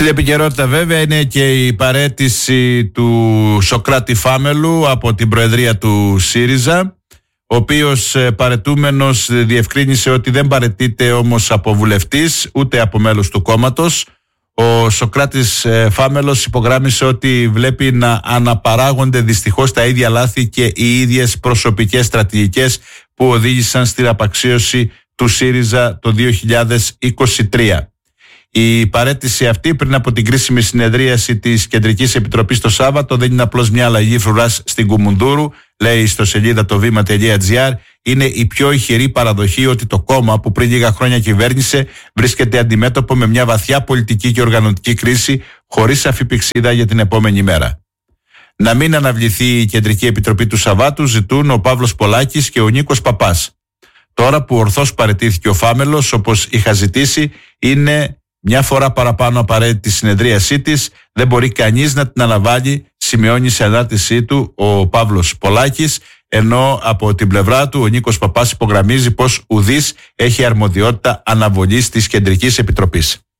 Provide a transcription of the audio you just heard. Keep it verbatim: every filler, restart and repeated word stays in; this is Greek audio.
Στην επικαιρότητα βέβαια είναι και η παραίτηση του Σωκράτη Φάμελου από την Προεδρία του ΣΥΡΙΖΑ, ο οποίος παραιτούμενος διευκρίνησε ότι δεν παραιτείται όμως από βουλευτής ούτε από μέλος του κόμματος. Ο Σωκράτης Φάμελος υπογράμμισε ότι βλέπει να αναπαράγονται δυστυχώς τα ίδια λάθη και οι ίδιες προσωπικές στρατηγικές που οδήγησαν στην απαξίωση του ΣΥΡΙΖΑ το δύο χιλιάδες είκοσι τρία. Η παραίτηση αυτή πριν από την κρίσιμη συνεδρίαση της Κεντρικής Επιτροπής το Σάββατο δεν είναι απλώς μια αλλαγή φρουράς στην Κουμουνδούρου, λέει στο σελίδα το βήμα τελεία τζι άρ. Είναι η πιο ηχηρή παραδοχή ότι το κόμμα που πριν λίγα χρόνια κυβέρνησε βρίσκεται αντιμέτωπο με μια βαθιά πολιτική και οργανωτική κρίση χωρίς αφιπηξίδα για την επόμενη μέρα. Να μην αναβληθεί η Κεντρική Επιτροπή του Σαββάτου ζητούν ο Παύλος Πολάκης και ο Νίκος Παπάς. Τώρα που ορθώς παραιτήθηκε ο Φάμελος όπως είχα ζητήσει, είναι μια φορά παραπάνω απαραίτητη συνεδρίασή της, δεν μπορεί κανείς να την αναβάλει, σημειώνει σε ανάρτησή του ο Παύλος Πολάκης, ενώ από την πλευρά του ο Νίκος Παπάς υπογραμμίζει πως ουδής έχει αρμοδιότητα αναβολής της Κεντρικής Επιτροπής.